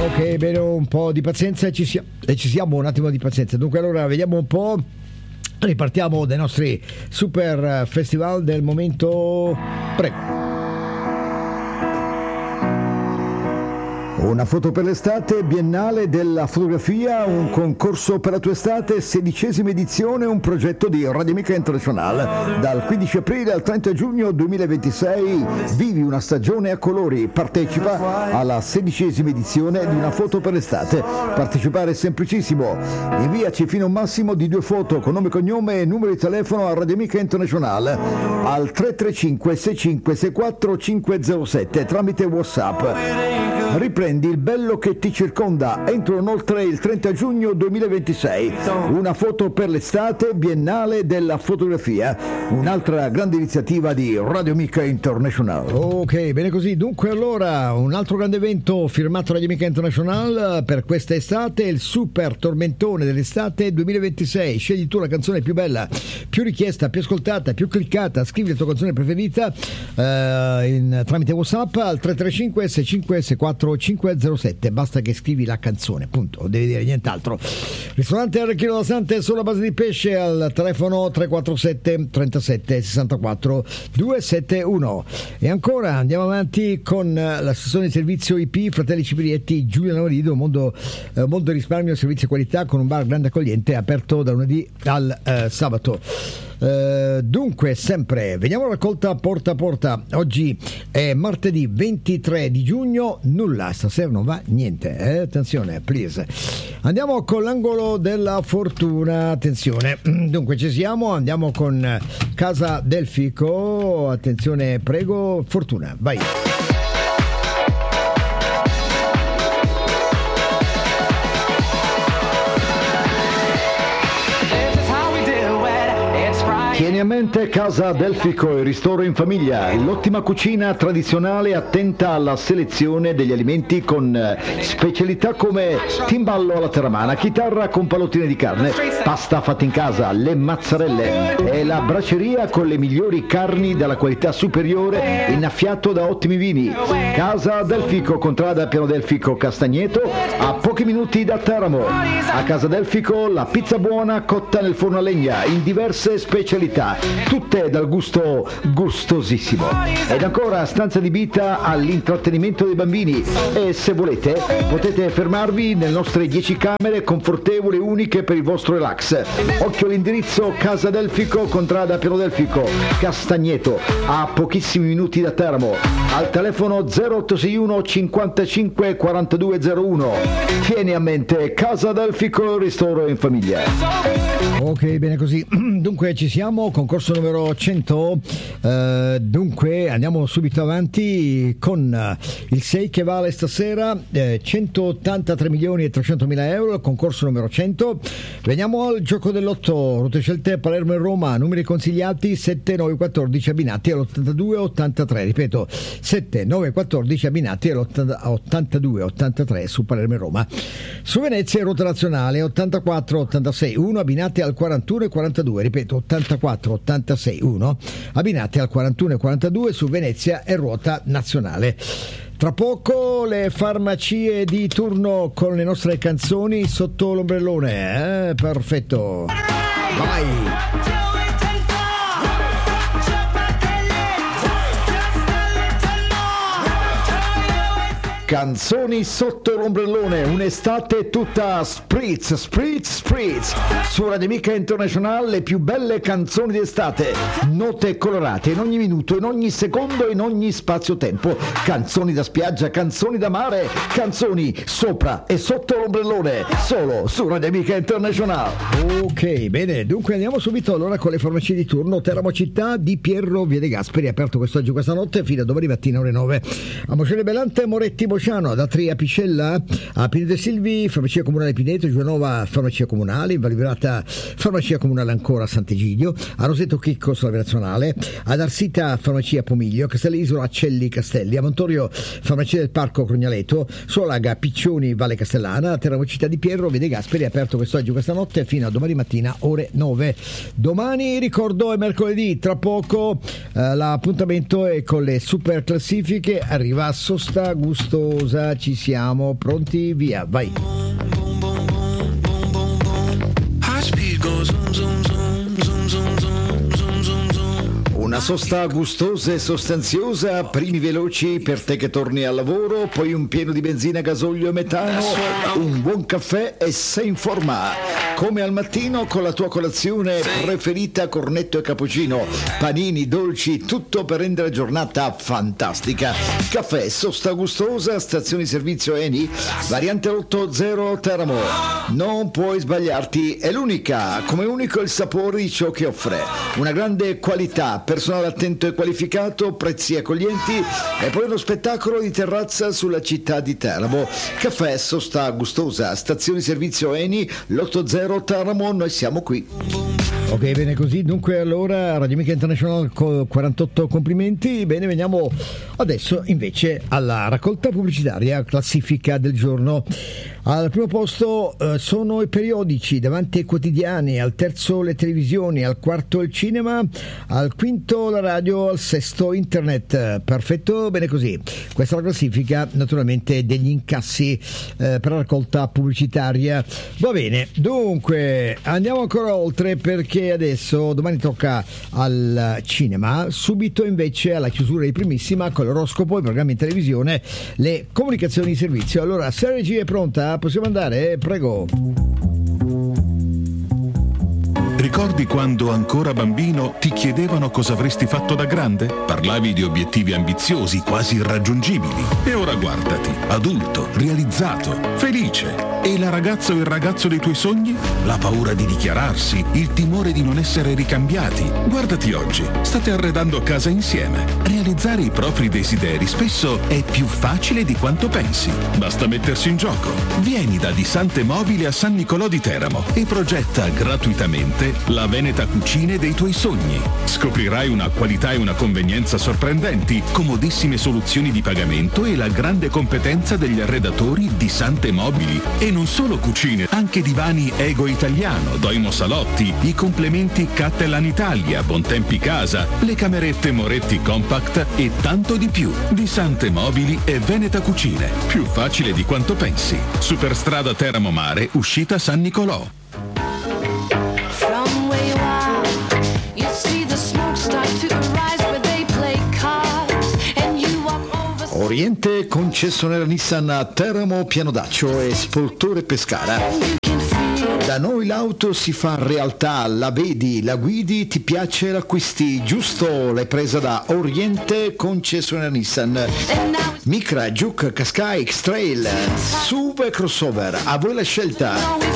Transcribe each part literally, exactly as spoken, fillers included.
Ok, bene, un po' di pazienza e ci, sia- e ci siamo, un attimo di pazienza. Dunque allora vediamo un po', ripartiamo dai nostri super festival del momento. Prego. Una foto per l'estate, Biennale della fotografia, un concorso per la tua estate, sedicesima edizione, un progetto di Radio Amica International. Dal quindici aprile al trenta giugno duemilaventisei vivi una stagione a colori, partecipa alla sedicesima edizione di Una foto per l'estate. Partecipare è semplicissimo, inviaci fino a un massimo di due foto con nome, cognome e numero di telefono a Radio Amica International al tre tre cinque sei cinque sei quattro cinque zero sette tramite WhatsApp. Riprendi il bello che ti circonda entro inoltre il trenta giugno duemilaventisei. Una foto per l'estate, Biennale della fotografia, un'altra grande iniziativa di Radio Amica International. Ok, bene così. Dunque allora un altro grande evento firmato Radio Amica International per questa estate, il super tormentone dell'estate duemilaventisei. Scegli tu la canzone più bella, più richiesta, più ascoltata, più cliccata. Scrivi la tua canzone preferita eh, in, tramite WhatsApp al tre tre cinque sei cinque sei quattro cinque zero sette. Basta che scrivi la canzone, punto, non devi dire nient'altro. Ristorante Arrechino da Sante sulla base di pesce al telefono tre quattro sette trentasette sessantaquattro duecentosettantuno. E ancora andiamo avanti con la stazione di servizio I P Fratelli Ciprietti Giuliano Marido, mondo, eh, mondo risparmio, servizi e qualità, con un bar grande accogliente aperto da lunedì al eh, sabato. Uh, dunque sempre veniamo alla raccolta porta a porta. Oggi è martedì ventitré di giugno, nulla stasera, non va niente, eh? Attenzione, please. Andiamo con l'angolo della fortuna, attenzione. Dunque ci siamo, andiamo con Casa del Fico, attenzione, prego, fortuna, vai. Tieni a mente Casa del Fico, il ristoro in famiglia, l'ottima cucina tradizionale attenta alla selezione degli alimenti con specialità come timballo alla terramana, chitarra con pallottine di carne, pasta fatta in casa, le mazzarelle e la braceria con le migliori carni della qualità superiore, innaffiato da ottimi vini. Casa del Fico, contrada Piano del Fico Castagneto, a pochi minuti da Teramo. A Casa del Fico la pizza buona cotta nel forno a legna in diverse specialità, tutte dal gusto gustosissimo. Ed ancora stanza adibita all'intrattenimento dei bambini, e se volete potete fermarvi nelle nostre dieci camere confortevoli e uniche per il vostro relax. Occhio all'indirizzo: Casa del Fico, contrada Piano del Fico Castagneto, a pochissimi minuti da Teramo, al telefono zero otto sei uno cinquantacinque quarantadue zero uno. Tieni a mente Casa del Fico, ristoro in famiglia. Ok, bene così. Dunque ci siamo, concorso numero cento. Uh, dunque andiamo subito avanti con uh, il sei che vale stasera eh, centottantatré milioni e trecento mila euro, concorso numero cento. Veniamo al gioco dell'otto, rotte scelte Palermo e Roma, numeri consigliati sette nove quattordici abbinati all'ottantadue ottantatré. Ripeto, sette nove quattordici abbinati all'ottantadue ottantatré su Palermo e Roma. Su Venezia rotta nazionale ottantaquattro ottantasei uno abbinati al quarantuno e quarantadue. Ripeto, ottantaquattro ottantasei uno abbinati al quarantuno e quarantadue su Venezia e ruota nazionale. Tra poco le farmacie di turno con le nostre canzoni sotto l'ombrellone, eh? Perfetto, vai. Canzoni sotto l'ombrellone, un'estate tutta spritz, spritz, spritz. Su Radio Amica International le più belle canzoni di estate, note colorate in ogni minuto, in ogni secondo, in ogni spazio-tempo. Canzoni da spiaggia, canzoni da mare, canzoni sopra e sotto l'ombrellone, solo su Radio Amica International. Ok, bene, dunque andiamo subito allora con le farmacie di turno. Teramo Città di Piero Via De Gasperi, aperto quest'oggi, questa notte, fino a domani mattina ore nove. A Moscone Belante, Moretti Bociano, da Tria Piscella a Pineto Silvi, farmacia comunale Pineto, Giovanova farmacia comunale, in Valibrata farmacia comunale ancora a Sant'Egidio, a Roseto Chicco Salve Nazionale, ad Arsita farmacia Pomiglio, Castellisola Acelli Castelli, a Montorio farmacia del Parco Crognaleto, Solaga Piccioni Valle Castellana, a Teramo Città di Piero Via De Gasperi, aperto quest'oggi questa notte fino a domani mattina ore nove. Domani, ricordo, è mercoledì, tra poco eh, l'appuntamento è con le super classifiche, arriva a Sosta Gusto gustosa, ci siamo, pronti, via, vai. Una sosta gustosa e sostanziosa, primi veloci per te che torni al lavoro, poi un pieno di benzina, gasolio e metano, un buon caffè e sei in forma. Come al mattino con la tua colazione preferita, cornetto e cappuccino, panini, dolci, tutto per rendere la giornata fantastica. Caffè, sosta gustosa, stazione di servizio Eni, variante otto zero Teramo. Non puoi sbagliarti, è l'unica, come unico il sapore di ciò che offre. Una grande qualità, personale attento e qualificato, prezzi accoglienti e poi uno spettacolo di terrazza sulla città di Teramo. Caffè, sosta gustosa, stazione di servizio Eni, l'otto zero Teramo, noi siamo qui. Ok, bene così, dunque allora Radio Amica International quarantotto complimenti. Bene, veniamo adesso invece alla raccolta pubblicitaria, classifica del giorno. Al primo posto eh, sono i periodici, davanti ai quotidiani, al terzo le televisioni, al quarto il cinema, al quinto la radio, al sesto internet. Perfetto, bene così. Questa è la classifica naturalmente degli incassi eh, per la raccolta pubblicitaria. Va bene, dunque andiamo ancora oltre, perché adesso domani tocca al cinema, subito invece alla chiusura di Primissima con l'oroscopo, i programmi in televisione, le comunicazioni di servizio. Allora, se la regia è pronta, possiamo andare? Prego. Ricordi quando ancora bambino ti chiedevano cosa avresti fatto da grande? Parlavi di obiettivi ambiziosi, quasi irraggiungibili. E ora guardati, adulto, realizzato, felice. E la ragazza o il ragazzo dei tuoi sogni? La paura di dichiararsi, il timore di non essere ricambiati. Guardati oggi, state arredando casa insieme. Realizzare i propri desideri spesso è più facile di quanto pensi. Basta mettersi in gioco. Vieni da Disante Mobili a San Nicolò di Teramo e progetta gratuitamente la Veneta Cucine dei tuoi sogni. Scoprirai una qualità e una convenienza sorprendenti, comodissime soluzioni di pagamento e la grande competenza degli arredatori di Sante Mobili. E non solo cucine, anche divani Ego Italiano, Doimo Salotti, i complementi Cattelan Italia, Bontempi Casa, le camerette Moretti Compact e tanto di più. Di Sante Mobili e Veneta Cucine. Più facile di quanto pensi. Superstrada Teramo Mare, uscita San Nicolò. Oriente, concessionaria Nissan a Teramo, Pianodaccio e Spoltore Pescara. Da noi l'auto si fa realtà, la vedi, la guidi, ti piace, l'acquisti, giusto? L'hai presa da Oriente, concessionaria Nissan. Micra, Juke, Qashqai, X-Trail, S U V e crossover, a voi la scelta.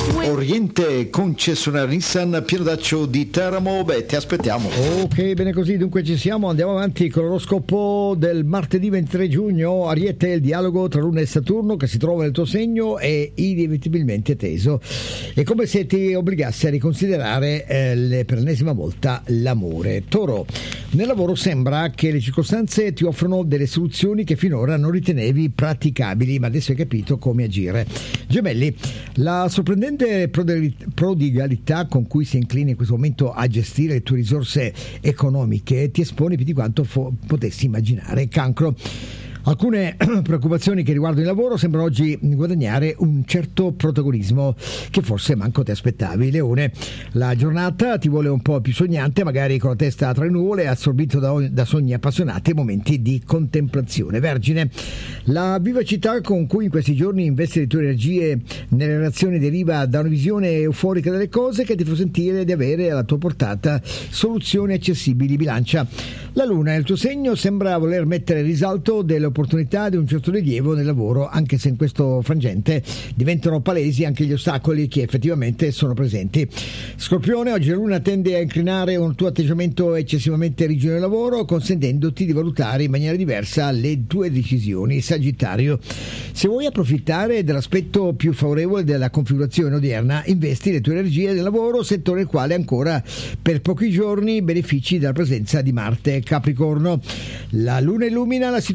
Oriente, concessionaria Nissan, Pianodaccio di Teramo, beh, ti aspettiamo. Ok, bene così, dunque ci siamo, andiamo avanti con l'oroscopo del martedì ventitré giugno. Ariete, il dialogo tra Luna e Saturno che si trova nel tuo segno è inevitabilmente teso. È come se ti obbligasse a riconsiderare eh, per l'ennesima volta l'amore. Toro, nel lavoro sembra che le circostanze ti offrono delle soluzioni che finora non ritenevi praticabili, ma adesso hai capito come agire. Gemelli, la sorprendente prodigalità con cui si inclini in questo momento a gestire le tue risorse economiche ti espone più di quanto fo- potessi immaginare. Cancro, alcune preoccupazioni che riguardano il lavoro sembrano oggi guadagnare un certo protagonismo che forse manco ti aspettavi. Leone, la giornata ti vuole un po' più sognante, magari con la testa tra le nuvole, assorbito da, da sogni appassionati e momenti di contemplazione. Vergine, la vivacità con cui in questi giorni investi le tue energie nelle relazioni deriva da una visione euforica delle cose che ti fa sentire di avere alla tua portata soluzioni accessibili. Bilancia, la luna nel tuo segno sembra voler mettere in risalto delle opportunità di un certo rilievo nel lavoro, anche se in questo frangente diventano palesi anche gli ostacoli che effettivamente sono presenti. Scorpione, oggi la luna tende a inclinare un tuo atteggiamento eccessivamente rigido nel lavoro, consentendoti di valutare in maniera diversa le tue decisioni. Sagittario, se vuoi approfittare dell'aspetto più favorevole della configurazione odierna, investi le tue energie nel lavoro, settore nel quale ancora per pochi giorni benefici dalla presenza di Marte. Capricorno, la luna illumina la situazione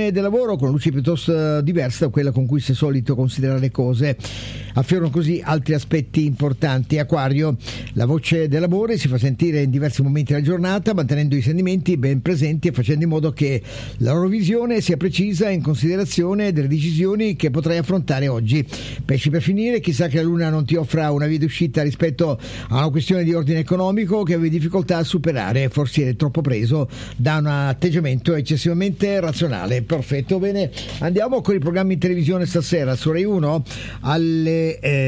visione del lavoro con luce piuttosto diversa da quella con cui sei solito considerare le cose. Affiorano così altri aspetti importanti. Acquario, la voce dell'amore si fa sentire in diversi momenti della giornata, mantenendo i sentimenti ben presenti e facendo in modo che la loro visione sia precisa in considerazione delle decisioni che potrai affrontare oggi. Pesci, per finire, chissà che la luna non ti offra una via d'uscita rispetto a una questione di ordine economico che avevi difficoltà a superare, forse eri troppo preso da un atteggiamento eccessivamente razionale. Perfetto, bene, andiamo con i programmi in televisione stasera. Su Rai uno alle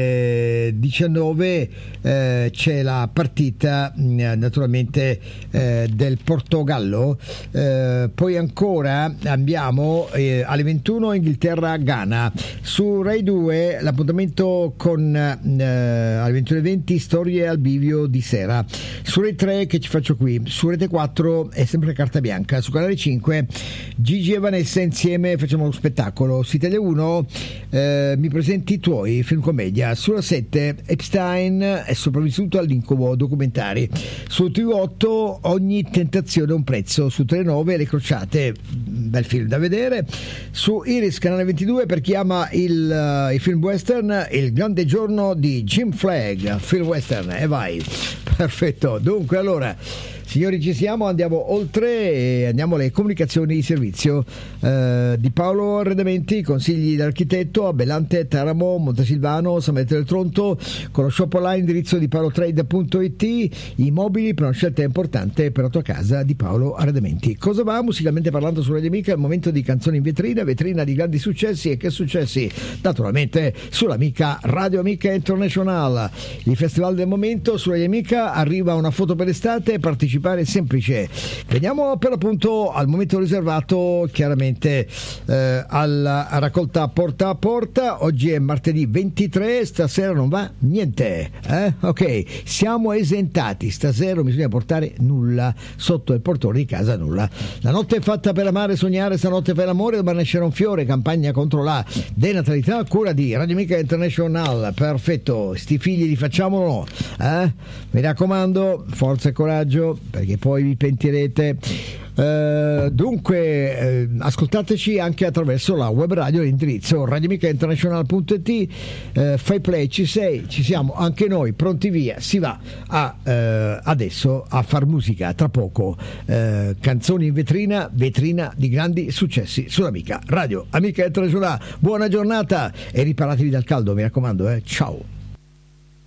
eh, diciannove eh, c'è la partita eh, naturalmente eh, del Portogallo, eh, poi ancora abbiamo eh, alle ventuno Inghilterra-Ghana. Su Rai due l'appuntamento con eh, alle ventuno e venti Storie al bivio di sera. Su Rai tre, che ci faccio qui? Su Rete quattro è sempre Carta Bianca. Su Canale cinque Gigi e Vanessa insieme facciamo lo spettacolo. Su Italia uno eh, mi presenti i tuoi film commedia. Sulla sette Epstein è sopravvissuto all'incubo, documentari. Su T V otto Ogni tentazione ha un prezzo. Su Telenove Le Crociate, bel film da vedere. Su Iris Canale ventidue, per chi ama il, uh, i film western, Il grande giorno di Jim Flagg, film western, e vai. Perfetto, dunque allora signori ci siamo, andiamo oltre e andiamo alle comunicazioni di servizio eh, di Paolo Arredamenti, consigli dell'architetto a Bellante, Teramo, Montesilvano, San Benedetto del Tronto, con lo shop online indirizzo di paolotrade punto it, i mobili per una scelta importante per la tua casa di Paolo Arredamenti. Cosa va? Musicalmente parlando su Radio Amica, è il momento di canzoni in vetrina, vetrina di grandi successi. E che successi? Naturalmente sull'Amica Radio Amica International, il festival del momento. Su Radio Amica arriva una foto per l'estate, partecipa semplice. Veniamo per l'appunto al momento riservato chiaramente eh, alla raccolta porta a porta. Oggi è martedì ventitré, stasera non va niente, eh? Ok, siamo esentati, stasera non bisogna portare nulla sotto il portone di casa, nulla. La notte è fatta per amare e sognare, stanotte fai l'amore, dovrebbe nascere un fiore, campagna contro la denatalità, cura di Radio Amica International. Perfetto, sti figli li facciamolo, eh? Mi raccomando, forza e coraggio, perché poi vi pentirete. Uh, dunque eh, ascoltateci anche attraverso la web radio, l'indirizzo radioamica international punto it. uh, fai play, ci sei, ci siamo anche noi, pronti via, si va a, uh, adesso a far musica. Tra poco uh, canzoni in vetrina, vetrina di grandi successi sull'Amica Radio Amica International. Buona giornata e riparatevi dal caldo, mi raccomando, eh. Ciao.